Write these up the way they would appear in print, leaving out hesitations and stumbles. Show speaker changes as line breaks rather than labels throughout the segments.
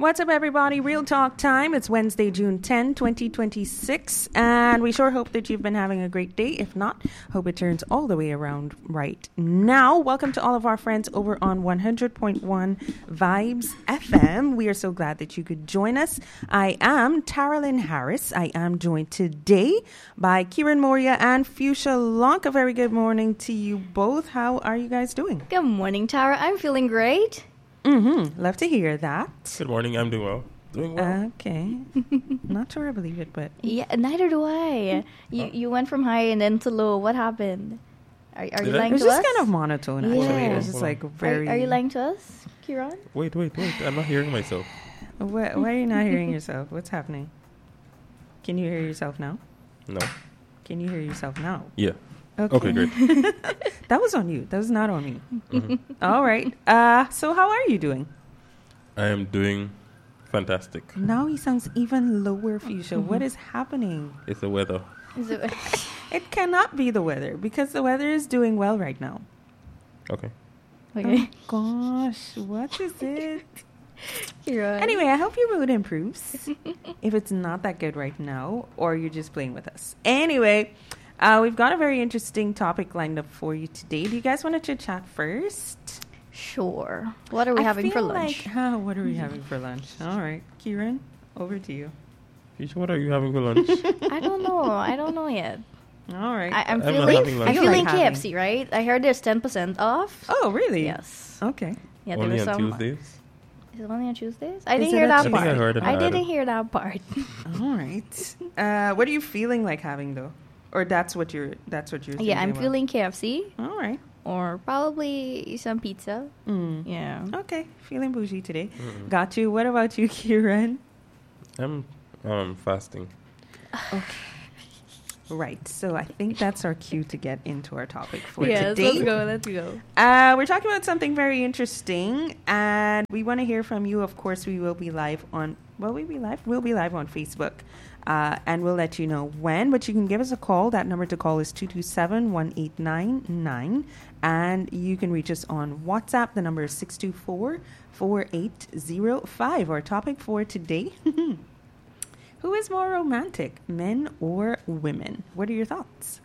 What's up, everybody? Real Talk time. It's Wednesday, June 10, 2026. And we sure hope that you've been having a great day. If not, hope it turns all the way around right now. Welcome to all of our friends over on 100.1 Vibes FM. We are so glad that you could join us. I am Taralyn Harris. I am joined today by Kieran Moria and Fuchsia Lonk. A very good morning to you both. How are you guys doing?
Good morning, Tara. I'm feeling great.
Love to hear that.
Good morning. I'm doing well.
Okay. Not sure I believe it, but...
Yeah, neither do I. You went from high and then to low. What happened? Are you lying to us?
It was just kind of monotone, actually.
Yeah.
It was just like very...
Are you lying to us, Kieran?
Wait. I'm not hearing myself.
Why are you not hearing yourself? What's happening? Can you hear yourself now?
No.
Can you hear yourself now?
Yeah.
Okay,
great.
That was on you. That was not on me. All right. So how are you doing?
I am doing fantastic.
Now he sounds even lower, Fuchsia. What is happening?
It's the weather.
It cannot be the weather because the weather is doing well right now.
Okay.
Okay.
Oh, gosh. What is it?
Kieran.
Anyway, I hope your mood improves. If it's not that good right now, or you're just playing with us. Anyway, we've got a very interesting topic lined up for you today. Do you guys want to chit-chat first?
Sure. What are we having for lunch?
What are we having for lunch? All right. Kieran, over to you.
Fuchsia, what are you having for lunch?
I don't know yet.
All right.
I'm
I'm not having lunch.
feeling
Like having-
KFC, right? I heard there's 10% off.
Oh, really?
Yes.
Okay.
Yeah, there
Only
was
on
some.
Tuesdays?
Is it only on Tuesdays? I
Is
didn't
it
hear
a
that
Tuesday?
part.
I think I heard it
I
on
didn't
Adam.
hear that part.
All right. What are you feeling like having though? Or that's what you're thinking
Yeah, I'm
about?
feeling KFC
All right.
or probably some pizza. Yeah.
Okay. Feeling bougie today. Got you. What about you, Kieran?
I'm fasting.
Right. So I think that's our cue to get into our topic for
Yes,
today.
let's go.
We're talking about something very interesting, and we want to hear from you. Of course, we will be live on. Will we be live? We'll be live on Facebook, and we'll let you know when. But you can give us a call. That number to call is 227-1899, and you can reach us on WhatsApp. The number is 624-4805. Our topic for today. Who is more romantic, men or women? What are your thoughts?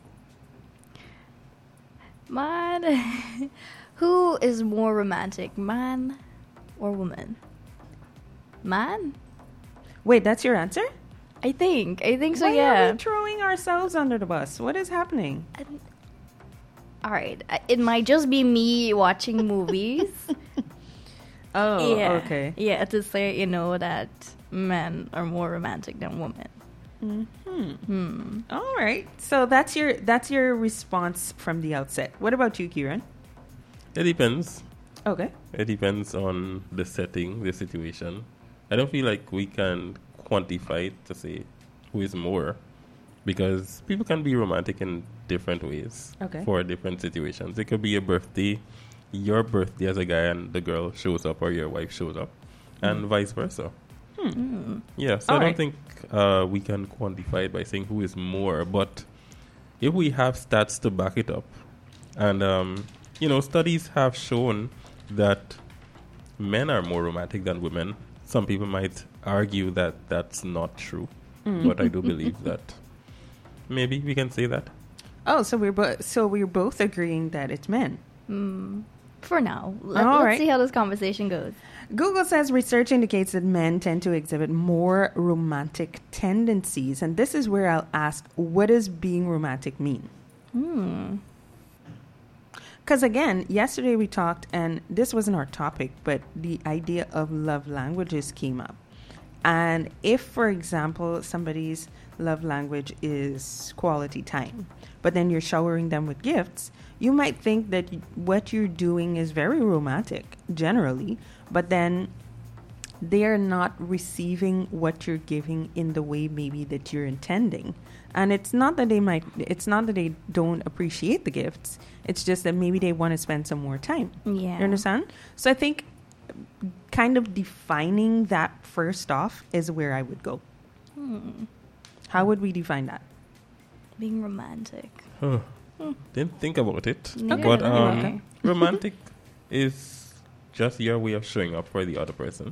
Man, who is more romantic, man or woman? Man?
Wait, that's your answer?
I think so.
Why
yeah.
are we throwing ourselves under the bus? What is happening?
All right. It might just be me watching movies.
Oh,
yeah.
okay.
Yeah, to say that men are more romantic than women.
All right. So that's your response from the outset. What about you, Kieran?
It depends.
Okay.
It depends on the setting, the situation. I don't feel like we can quantify it to say who is more, because people can be romantic in different ways for different situations. It could be your birthday as a guy and the girl shows up or your wife shows up, and vice versa. Yeah, so
All
I don't
right.
think we can quantify it by saying who is more, but if we have stats to back it up, and studies have shown that men are more romantic than women. Some people might argue that that's not true, but I do believe that maybe we can say that.
Oh, so we're both agreeing that it's men.
For now.
All
Let's
right.
see how this conversation goes.
Google says research indicates that men tend to exhibit more romantic tendencies, and this is where I'll ask, what does being romantic mean? Because again, yesterday we talked, and this wasn't our topic, but the idea of love languages came up. And if, for example, somebody's love language is quality time, but then you're showering them with gifts, you might think that what you're doing is very romantic, generally, but then they're not receiving what you're giving in the way maybe that you're intending. And it's not that they don't appreciate the gifts. It's just that maybe they want to spend some more time.
Yeah.
You understand? So I think kind of defining that first off is where I would go. How would we define that?
Being romantic.
Didn't think about it.
Okay.
But
Okay.
romantic is just your way of showing up for the other person.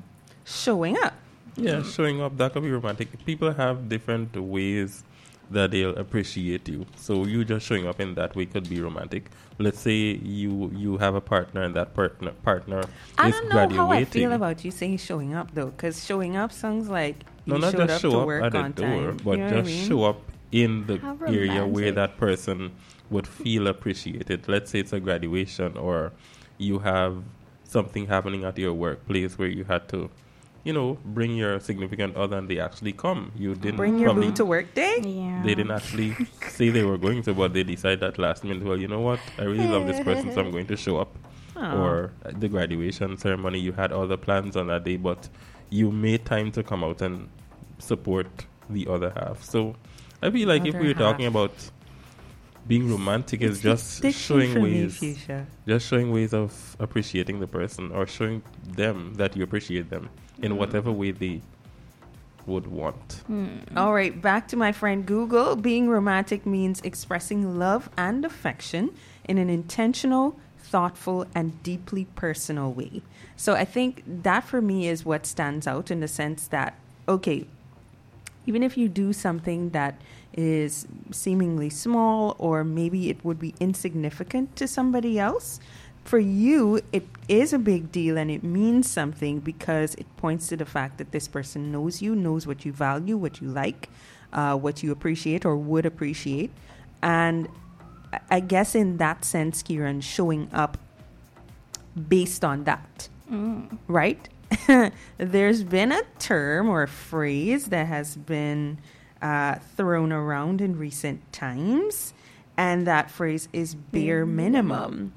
showing up.
Yeah, showing up, that could be romantic. People have different ways that they'll appreciate you. So you just showing up in that way could be romantic. Let's say you have a partner and that partner
I
is
don't know
graduating.
how I feel about you saying showing up, though, because showing up sounds like you
No, not
showed
just
up
show
to
up
work
at the
on
door,
time.
but
You know what I
just
mean?
show up in the
How
area where
romantic.
that person would feel appreciated. Let's say it's a graduation, or you have something happening at your workplace where you had to, bring your significant other and they actually come. You didn't
Bring your
probably-
boo to work day?
Yeah.
They didn't actually say they were going to, but they decided at last minute, well, you know what? I really love this person, so I'm going to show up.
Aw.
Or the graduation ceremony, you had all the plans on that day, but you made time to come out and support the other half. So I feel like if
Other
we were talking
half.
about being romantic, is
It's the
just
diction
showing
for me,
ways,
Fuchsia.
just showing ways of appreciating the person, or showing them that you appreciate them in whatever way they would want.
All right, back to my friend Google. Being romantic means expressing love and affection in an intentional, thoughtful, and deeply personal way. So I think that for me is what stands out, in the sense that, okay, even if you do something that is seemingly small, or maybe it would be insignificant to somebody else, for you, it is a big deal and it means something, because it points to the fact that this person knows you, knows what you value, what you like, what you appreciate or would appreciate. And I guess in that sense, Kieran, showing up based on that, right? There's been a term or a phrase that has been thrown around in recent times, and that phrase is bare minimum.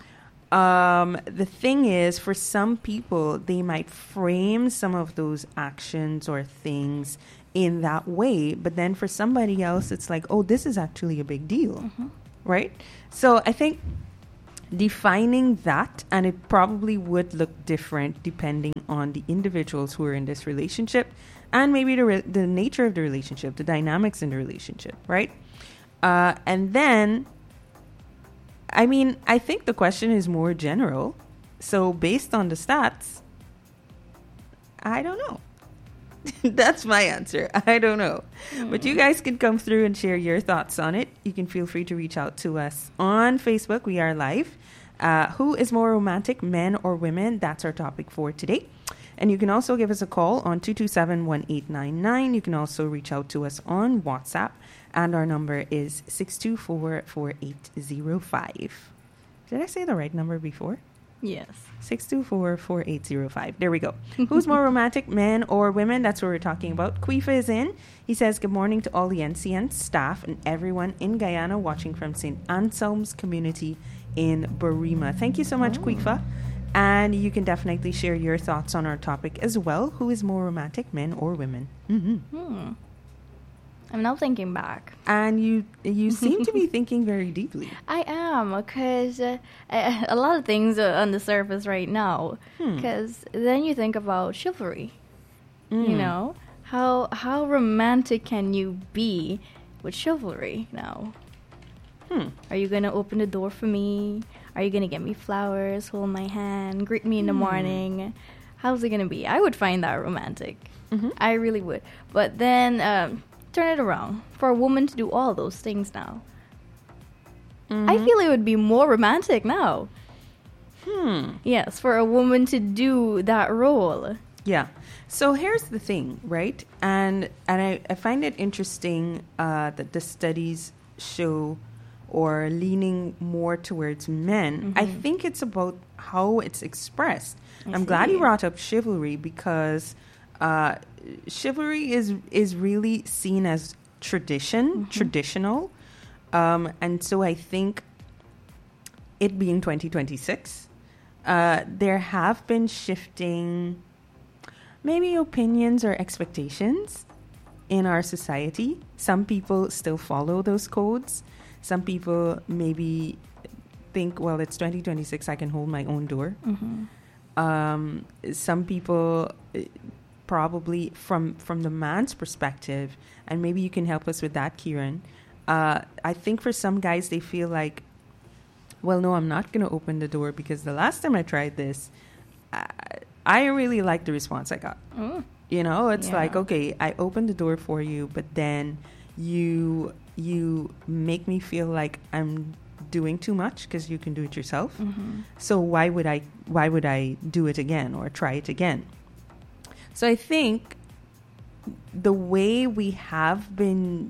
The thing is, for some people, they might frame some of those actions or things in that way, but then for somebody else, it's like, oh, this is actually a big deal, right? So I think defining that, and it probably would look different depending on the individuals who are in this relationship, and maybe the nature of the relationship, the dynamics in the relationship, right? And then, I mean, I think the question is more general. So based on the stats, I don't know. That's my answer. I don't know. But you guys can come through and share your thoughts on it. You can feel free to reach out to us on Facebook. We are live. Who is more romantic, men or women? That's our topic for today. And you can also give us a call on 227-1899. You can also reach out to us on WhatsApp. And our number is 624-4805. Did I say the right number before?
Yes.
624-4805. There we go. Who's more romantic, men or women? That's what we're talking about. Quifa is in. He says, good morning to all the NCN staff and everyone in Guyana watching from St. Anselm's community in Barima. Thank you so much, Quifa. And you can definitely share your thoughts on our topic as well. Who is more romantic, men or women?
I'm now thinking back.
And you seem to be thinking very deeply.
I am, because a lot of things are on the surface right now. Because then you think about chivalry. You know, how romantic can you be with chivalry now? Are you gonna open the door for me? Are you gonna get me flowers, hold my hand, greet me in the morning? How's it gonna be? I would find that romantic. I really would. But then turn it around. For a woman to do all those things now, I feel it would be more romantic now. Yes, for a woman to do that role.
Yeah. So here's the thing, right? And I find it interesting that the studies show, or leaning more towards men. I think it's about how it's expressed. I'm glad you brought up chivalry, because chivalry is really seen as traditional. And so I think, it being 2026, there have been shifting maybe opinions or expectations in our society. Some people still follow those codes. Some people maybe think, well, it's 2026, I can hold my own door. Some people probably from the man's perspective, and maybe you can help us with that, Kieran. I think for some guys, they feel like, well, no, I'm not going to open the door, because the last time I tried this, I really like the response I got.
Oh.
You know, it's
Yeah.
like, okay, I opened the door for you, but then you make me feel like I'm doing too much because you can do it yourself. So why would I do it again or try it again? So I think the way we have been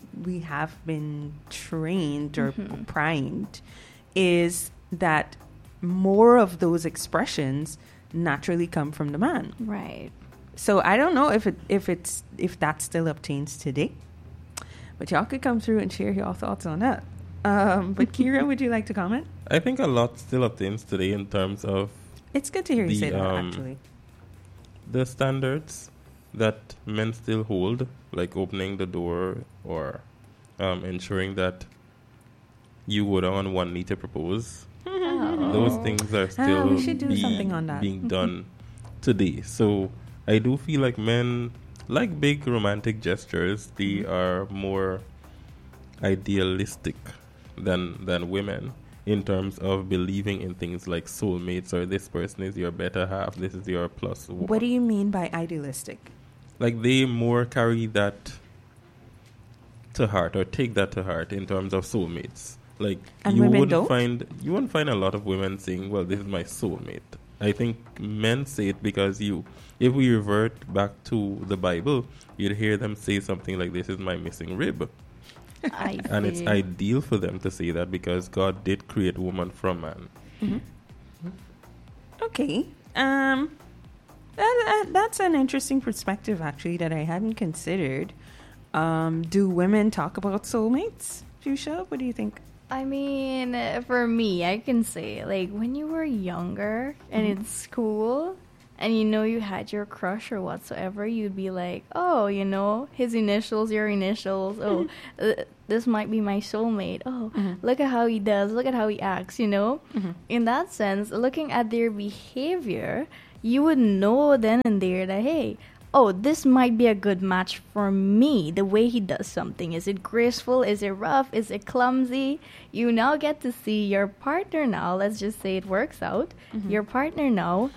trained or primed is that more of those expressions naturally come from the man.
Right.
So I don't know if that still obtains today, but y'all could come through and share your thoughts on that. But Kira, would you like to comment?
I think a lot still obtains today in terms of
It's good to hear you
The,
say that,
um,
actually.
the standards that men still hold, like opening the door or ensuring that you go down one knee to propose. Those things are still
we should do something on that.
being done today. So I do feel like men like big romantic gestures. They are more idealistic than women in terms of believing in things like soulmates or this person is your better half, this is your plus one.
What do you mean by idealistic?
Like they more carry that to heart or take that to heart in terms of soulmates. Like
And
you
women
wouldn't
don't?
find a lot of women saying, "Well, this is my soulmate." I think men say it because if we revert back to the Bible, you'd hear them say something like, "This is my missing rib,"
I
and it's
see.
ideal for them to say that because God did create woman from man.
Okay. That's an interesting perspective, actually, that I hadn't considered. Do women talk about soulmates? Fuchsia, what do you think?
I mean, for me, I can say, like, when you were younger and in school and you know you had your crush or whatsoever, you'd be like, oh, you know, his initials, your initials. Oh, this might be my soulmate. Oh, look at how he does. Look at how he acts, you know? In that sense, looking at their behavior, you would know then and there that, hey, oh, this might be a good match for me. The way he does something. Is it graceful? Is it rough? Is it clumsy? You now get to see your partner now. Let's just say it works out. Your partner now